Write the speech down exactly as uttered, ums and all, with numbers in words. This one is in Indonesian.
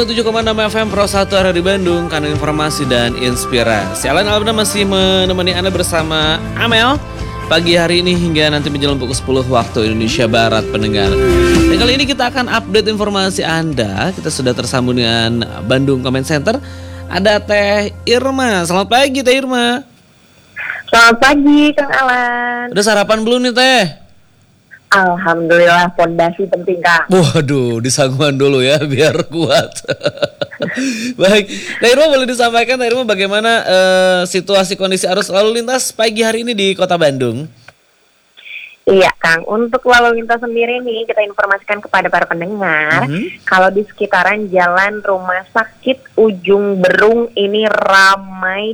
seratus tujuh koma enam F M Pro satu R di Bandung, kanal informasi dan inspirasi. Alan Albana masih menemani Anda bersama Amel pagi hari ini hingga nanti menjelang pukul sepuluh waktu Indonesia Barat pendengar. Dan kali ini kita akan update informasi Anda. Kita sudah tersambung dengan Bandung Comment Center. Ada Teh Irma. Selamat pagi Teh Irma. Selamat pagi Kang Alan. Udah sarapan belum nih Teh? Alhamdulillah, fondasi penting Kang. Waduh, disangguan dulu ya biar kuat. Baik, Teh Irma boleh disampaikan Teh Irma bagaimana uh, situasi kondisi arus lalu lintas pagi hari ini di Kota Bandung? Iya Kang, untuk lalu lintas sendiri nih kita informasikan kepada para pendengar, mm-hmm. kalau di sekitaran Jalan Rumah Sakit Ujung Berung ini ramai